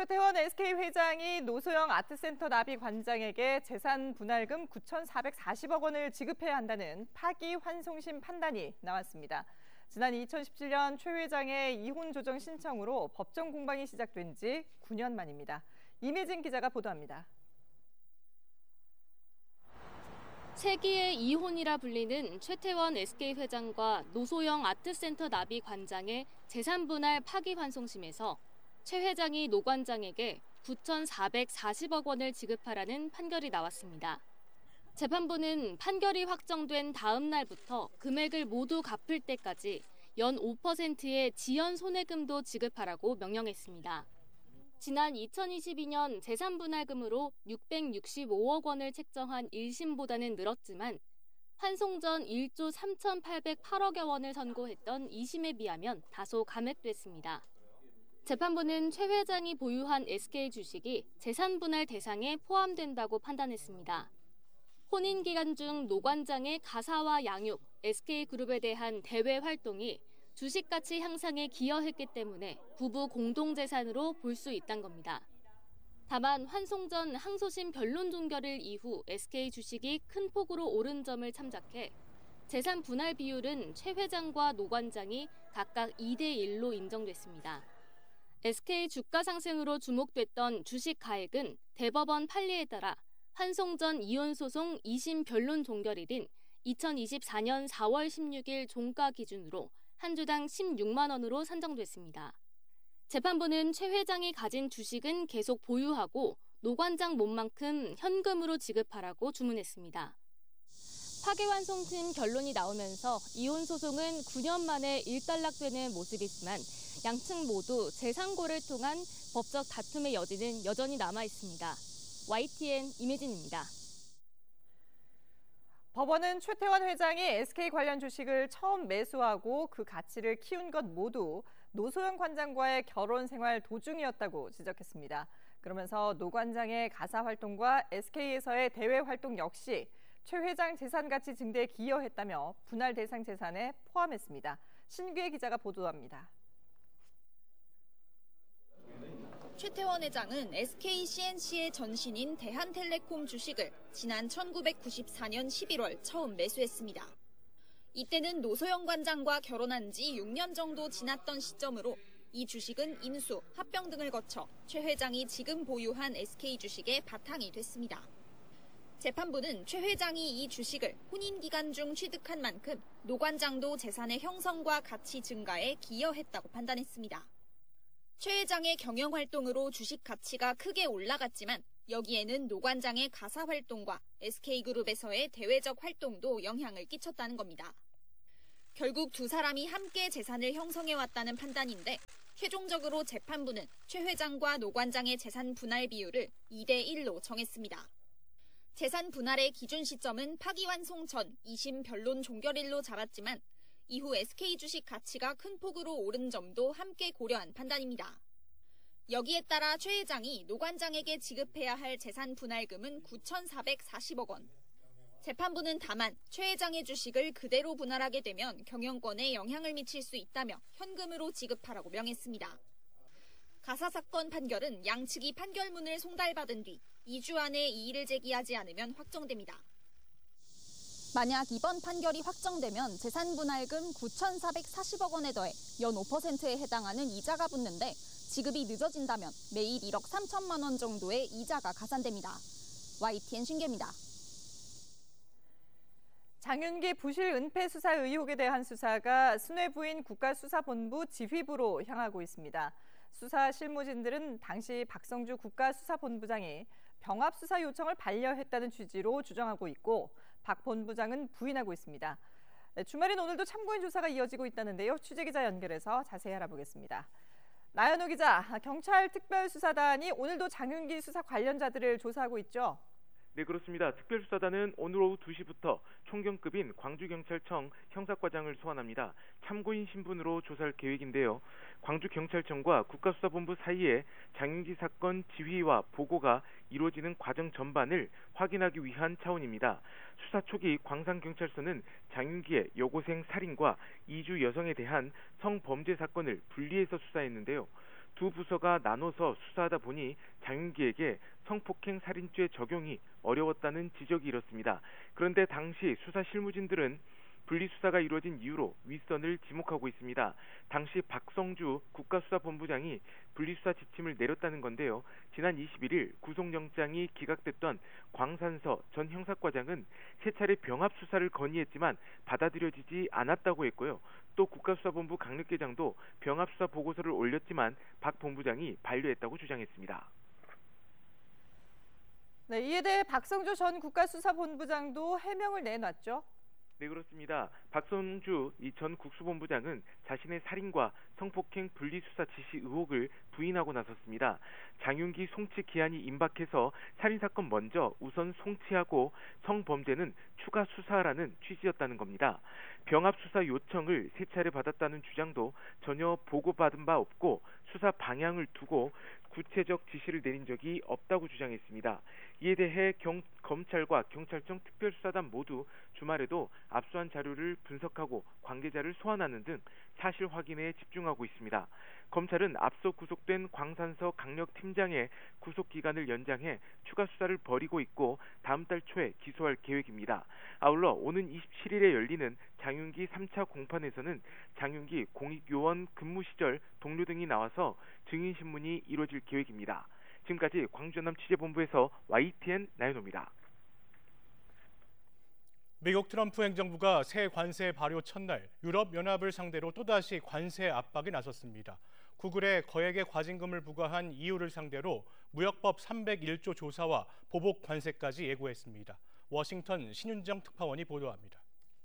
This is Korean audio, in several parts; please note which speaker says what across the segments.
Speaker 1: 최태원 SK 회장이 노소영 아트센터 나비 관장에게 재산 분할금 9,440억 원을 지급해야 한다는 파기환송심 판단이 나왔습니다. 지난 2017년 최 회장의 이혼 조정 신청으로 법정 공방이 시작된 지 9년 만입니다. 임혜진 기자가 보도합니다.
Speaker 2: 세기의 이혼이라 불리는 최태원 SK 회장과 노소영 아트센터 나비 관장의 재산 분할 파기환송심에서 최 회장이 노 관장에게 9,440억 원을 지급하라는 판결이 나왔습니다. 재판부는 판결이 확정된 다음 날부터 금액을 모두 갚을 때까지 연 5%의 지연 손해금도 지급하라고 명령했습니다. 지난 2022년 재산분할금으로 665억 원을 책정한 1심보다는 늘었지만 환송 전 1조 3,808억여 원을 선고했던 2심에 비하면 다소 감액됐습니다. 재판부는 최 회장이 보유한 SK 주식이 재산분할 대상에 포함된다고 판단했습니다. 혼인 기간 중 노 관장의 가사와 양육, SK그룹에 대한 대외 활동이 주식 가치 향상에 기여했기 때문에 부부 공동재산으로 볼 수 있다는 겁니다. 다만 환송 전 항소심 변론 종결일 이후 SK 주식이 큰 폭으로 오른 점을 참작해 재산 분할 비율은 최 회장과 노 관장이 각각 2대1로 인정됐습니다. SK 주가 상승으로 주목됐던 주식 가액은 대법원 판례에 따라 환송 전 이혼 소송 2심 변론 종결일인 2024년 4월 16일 종가 기준으로 한 주당 16만 원으로 산정됐습니다. 재판부는 최 회장이 가진 주식은 계속 보유하고 노 관장 몸만큼 현금으로 지급하라고 주문했습니다. 파기환송심 결론이 나오면서 이혼 소송은 9년 만에 일단락되는 모습이지만 양측 모두 재산고를 통한 법적 다툼의 여지는 여전히 남아 있습니다. YTN 임혜진입니다.
Speaker 1: 법원은 최태원 회장이 SK 관련 주식을 처음 매수하고 그 가치를 키운 것 모두 노소영 관장과의 결혼 생활 도중이었다고 지적했습니다. 그러면서 노 관장의 가사 활동과 SK에서의 대외 활동 역시 최 회장 재산 가치 증대에 기여했다며 분할 대상 재산에 포함했습니다. 신규혜 기자가 보도합니다.
Speaker 3: 최태원 회장은 SK CNC의 전신인 대한텔레콤 주식을 지난 1994년 11월 처음 매수했습니다. 이때는 노소영 관장과 결혼한 지 6년 정도 지났던 시점으로 이 주식은 인수, 합병 등을 거쳐 최 회장이 지금 보유한 SK 주식의 바탕이 됐습니다. 재판부는 최 회장이 이 주식을 혼인 기간 중 취득한 만큼 노 관장도 재산의 형성과 가치 증가에 기여했다고 판단했습니다. 최 회장의 경영 활동으로 주식 가치가 크게 올라갔지만 여기에는 노 관장의 가사 활동과 SK그룹에서의 대외적 활동도 영향을 끼쳤다는 겁니다. 결국 두 사람이 함께 재산을 형성해왔다는 판단인데 최종적으로 재판부는 최 회장과 노 관장의 재산 분할 비율을 2대1로 정했습니다. 재산 분할의 기준 시점은 파기환송 전 2심 변론 종결일로 잡았지만 이후 SK 주식 가치가 큰 폭으로 오른 점도 함께 고려한 판단입니다. 여기에 따라 최 회장이 노 관장에게 지급해야 할 재산 분할금은 9,440억 원. 재판부는 다만 최 회장의 주식을 그대로 분할하게 되면 경영권에 영향을 미칠 수 있다며 현금으로 지급하라고 명했습니다. 가사 사건 판결은 양측이 판결문을 송달받은 뒤 2주 안에 이의를 제기하지 않으면 확정됩니다.
Speaker 4: 만약 이번 판결이 확정되면 재산분할금 9,440억 원에 더해 연 5%에 해당하는 이자가 붙는데 지급이 늦어진다면 매일 1억 3천만 원 정도의 이자가 가산됩니다. YTN 신계입니다.
Speaker 1: 장윤기 부실 은폐 수사 의혹에 대한 수사가 순회 부인 국가수사본부 지휘부로 향하고 있습니다. 수사 실무진들은 당시 박성주 국가수사본부장이 병합 수사 요청을 반려했다는 취지로 주장하고 있고 박 본부장은 부인하고 있습니다. 주말인 오늘도 참고인 조사가 이어지고 있다는데요. 취재기자 연결해서 자세히 알아보겠습니다. 나연호 기자, 경찰 특별수사단이 오늘도 장윤기 수사 관련자들을 조사하고 있죠?
Speaker 5: 네, 그렇습니다. 특별수사단은 오늘 오후 2시부터 총경급인 광주경찰청 형사과장을 소환합니다. 참고인 신분으로 조사할 계획인데요. 광주경찰청과 국가수사본부 사이에 장윤기 사건 지휘와 보고가 이루어지는 과정 전반을 확인하기 위한 차원입니다. 수사 초기 광산경찰서는 장윤기의 여고생 살인과 이주 여성에 대한 성범죄 사건을 분리해서 수사했는데요. 두 부서가 나눠서 수사하다 보니 장윤기에게 성폭행 살인죄 적용이 어려웠다는 지적이 일었습니다. 그런데 당시 수사 실무진들은 분리수사가 이루어진 이유로 윗선을 지목하고 있습니다. 당시 박성주 국가수사본부장이 분리수사 지침을 내렸다는 건데요. 지난 21일 구속영장이 기각됐던 광산서 전 형사과장은 세 차례 병합수사를 건의했지만 받아들여지지 않았다고 했고요. 또 국가수사본부 강력계장도 병합수사 보고서를 올렸지만 박 본부장이 반려했다고 주장했습니다.
Speaker 1: 네, 이에 대해 박성주 전 국가수사본부장도 해명을 내놨죠.
Speaker 5: 네, 그렇습니다. 박성주 전 국수본부장은 자신의 살인과 성폭행 분리수사 지시 의혹을 부인하고 나섰습니다. 장윤기 송치 기한이 임박해서 살인사건 먼저 우선 송치하고 성범죄는 추가 수사하라는 취지였다는 겁니다. 병합수사 요청을 세 차례 받았다는 주장도 전혀 보고받은 바 없고 수사 방향을 두고 구체적 지시를 내린 적이 없다고 주장했습니다. 이에 대해 검찰과 경찰청 특별수사단 모두 주말에도 압수한 자료를 분석하고 관계자를 소환하는 등 사실 확인에 집중하고 있습니다. 검찰은 앞서 구속된 광산서 강력팀장의 구속기간을 연장해 추가 수사를 벌이고 있고 다음 달 초에 기소할 계획입니다. 아울러 오는 27일에 열리는 장윤기 3차 공판에서는 장윤기 공익요원 근무 시절 동료 등이 나와서 증인신문이 이루어질 계획입니다. 지금까지 광주전남 취재본부에서 YTN 나연호입니다.
Speaker 6: 미국 트럼프 행정부가 새 관세 발효 첫날 유럽연합을 상대로 또다시 관세 압박에 나섰습니다. 구글에 거액의 과징금을 부과한 EU를 상대로 무역법 301조 조사와 보복 관세까지 예고했습니다. 워싱턴 신윤정 특파원이 보도합니다.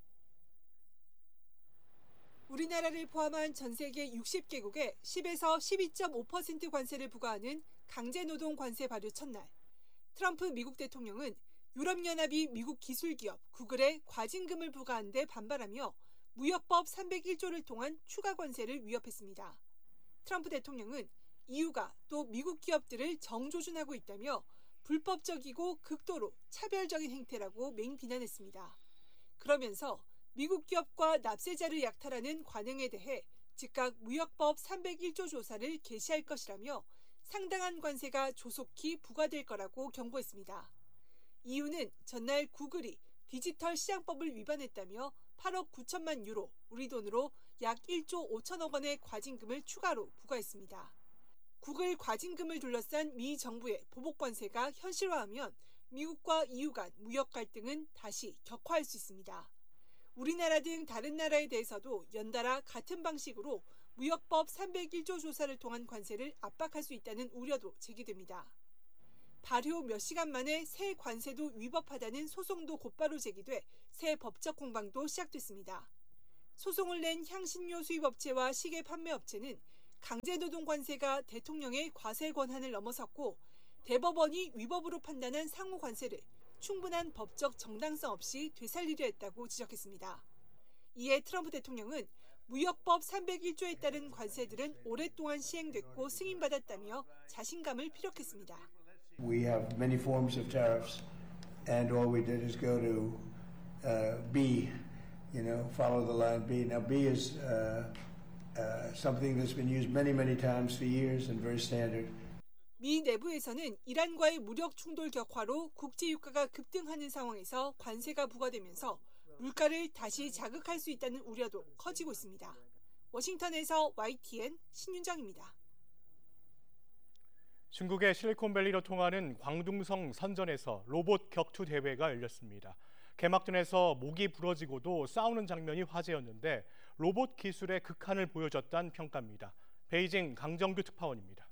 Speaker 7: 우리나라를 포함한 전 세계 60개국에 10에서 12.5% 관세를 부과하는 강제노동 관세 발효 첫날, 트럼프 미국 대통령은 유럽연합이 미국 기술기업 구글에 과징금을 부과한 데 반발하며 무역법 301조를 통한 추가 관세를 위협했습니다. 트럼프 대통령은 EU가 또 미국 기업들을 정조준하고 있다며 불법적이고 극도로 차별적인 행태라고 맹비난했습니다. 그러면서 미국 기업과 납세자를 약탈하는 관행에 대해 즉각 무역법 301조 조사를 개시할 것이라며 상당한 관세가 조속히 부과될 거라고 경고했습니다. EU는 전날 구글이 디지털 시장법을 위반했다며 8억 9천만 유로, 우리 돈으로 약 1조 5천억 원의 과징금을 추가로 부과했습니다. 구글 과징금을 둘러싼 미 정부의 보복 관세가 현실화하면 미국과 EU 간 무역 갈등은 다시 격화할 수 있습니다. 우리나라 등 다른 나라에 대해서도 연달아 같은 방식으로 무역법 301조 조사를 통한 관세를 압박할 수 있다는 우려도 제기됩니다. 발효 몇 시간 만에 새 관세도 위법하다는 소송도 곧바로 제기돼 새 법적 공방도 시작됐습니다. 소송을 낸 향신료 수입업체와 시계 판매업체는 강제노동 관세가 대통령의 과세 권한을 넘어섰고 대법원이 위법으로 판단한 상호 관세를 충분한 법적 정당성 없이 되살리려 했다고 지적했습니다. 이에 트럼프 대통령은 무역법 301조에 따른 관세들은 오랫동안 시행됐고 승인받았다며 자신감을 피력했습니다.
Speaker 8: We have many forms of tariffs, and all we did is go to B, follow the line B. Now B is something that's been used many times for years and very standard.
Speaker 7: 미 내부에서는 이란과의 무력 충돌 격화로 국제 유가가 급등하는 상황에서 관세가 부과되면서 물가를 다시 자극할 수 있다는 우려도 커지고 있습니다. 워싱턴에서 YTN 신윤정입니다.
Speaker 6: 중국의 실리콘밸리로 통하는 광둥성 선전에서 로봇 격투 대회가 열렸습니다. 개막전에서 목이 부러지고도 싸우는 장면이 화제였는데 로봇 기술의 극한을 보여줬다는 평가입니다. 베이징 강정규 특파원입니다.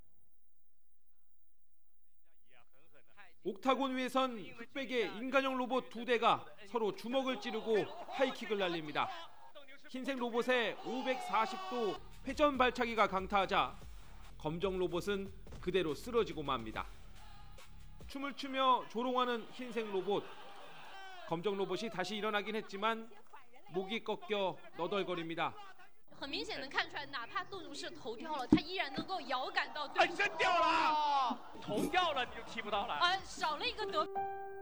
Speaker 9: 옥타곤 위에선 흑백의 인간형 로봇 2대가 서로 주먹을 찌르고 하이킥을 날립니다. 흰색 로봇의 540도 회전 발차기가 강타하자 검정 로봇은 그대로 쓰러지고 맙니다. 춤을 추며 조롱하는 흰색 로봇. 검정 로봇이 다시 일어나긴 했지만 목이 꺾여 너덜거립니다.
Speaker 10: 很明显能看出来，哪怕动物是头掉了，它依然能够遥感到对手。
Speaker 11: 真掉了，头掉了你就踢不到了。
Speaker 10: 少了一个得。